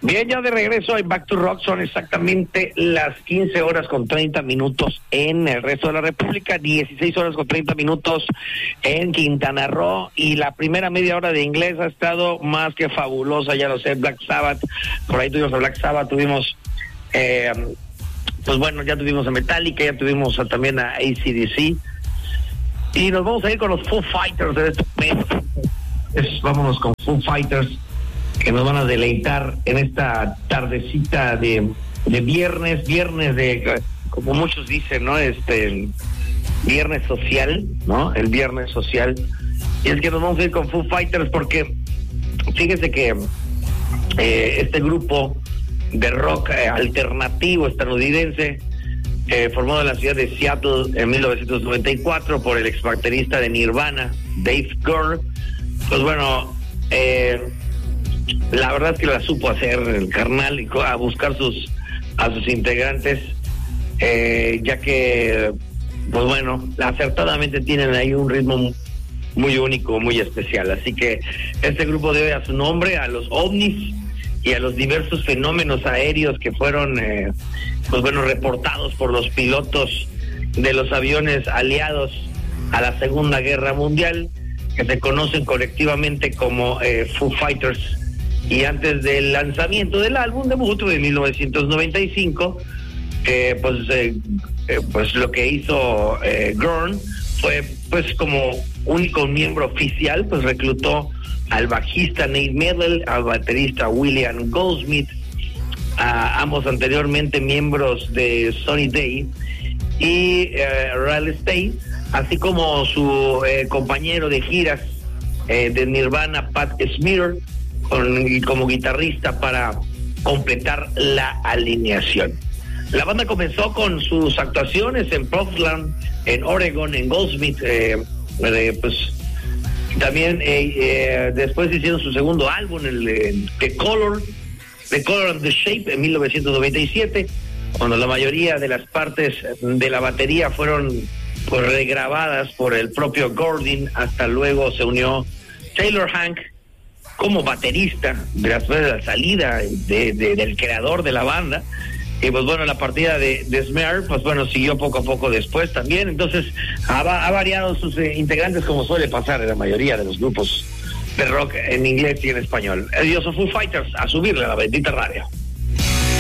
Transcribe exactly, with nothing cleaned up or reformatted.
Bien, ya de regreso en Back to Rock, son exactamente las quince horas con treinta minutos en el resto de la República, dieciséis horas con treinta minutos en Quintana Roo, y la primera media hora de inglés ha estado más que fabulosa, ya lo sé. Black Sabbath, por ahí tuvimos a Black Sabbath, tuvimos, eh, pues bueno, ya tuvimos a Metallica, ya tuvimos a, también a A C D C, y nos vamos a ir con los Foo Fighters de este mes. Es, vámonos con Foo Fighters, que nos van a deleitar en esta tardecita de, de viernes, viernes de, como muchos dicen, ¿no? Este, viernes social, ¿no? El viernes social. Y es que nos vamos a ir con Foo Fighters porque, fíjese que eh, este grupo de rock eh, alternativo estadounidense, eh, formado en la ciudad de Seattle en mil novecientos noventa y cuatro por el ex baterista de Nirvana, Dave Grohl, pues bueno, eh, la verdad es que la supo hacer el carnal, y a buscar sus a sus integrantes, eh, ya que, pues bueno, acertadamente tienen ahí un ritmo muy único, muy especial. Así que este grupo debe a su nombre a los ovnis y a los diversos fenómenos aéreos que fueron, eh, pues bueno, reportados por los pilotos de los aviones aliados a la Segunda Guerra Mundial, que se conocen colectivamente como eh, Foo Fighters. Y antes del lanzamiento del álbum debut de mil novecientos noventa y cinco, eh, pues, eh, eh, pues lo que hizo eh, Grohl fue, pues como único miembro oficial, pues reclutó al bajista Nate Mendel, al baterista William Goldsmith, a ambos anteriormente miembros de Sunny Day, y eh, Riley Stay, así como su eh, compañero de giras eh, de Nirvana, Pat Smear, con, y como guitarrista para completar la alineación. La banda comenzó con sus actuaciones en Portland, en Oregon, en Goldsmith, eh, eh, pues también eh, eh, después hicieron su segundo álbum, el eh, The Color, The Color and the Shape, en mil novecientos noventa y siete, cuando la mayoría de las partes de la batería fueron pues regrabadas por el propio Gordon. Hasta luego se unió Taylor Hank como baterista después de la salida de, de, del creador de la banda. Y pues bueno, la partida de, de Smear, pues bueno, siguió poco a poco después también. Entonces ha, ha variado sus eh, integrantes, como suele pasar en la mayoría de los grupos de rock en inglés y en español. Ellos son Foo Fighters, a subirle a la bendita radio.